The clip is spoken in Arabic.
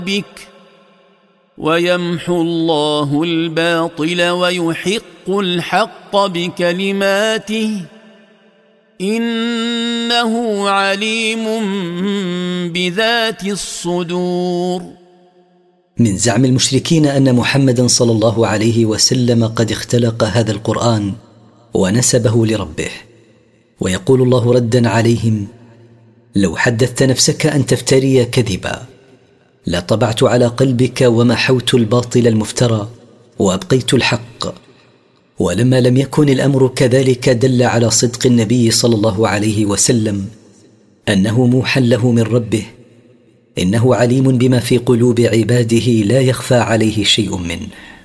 بك ويمحو الله الباطل ويحق الحق بكلماته إنه عليم بذات الصدور. من زعم المشركين أن محمدا صلى الله عليه وسلم قد اختلق هذا القرآن ونسبه لربه، ويقول الله ردا عليهم: لو حدثت نفسك أن تفتري كذبا لطبعت على قلبك ومحوت الباطل المفترى وأبقيت الحق. ولما لم يكن الأمر كذلك دل على صدق النبي صلى الله عليه وسلم أنه موحى له من ربه، إنه عليم بما في قلوب عباده لا يخفى عليه شيء منه.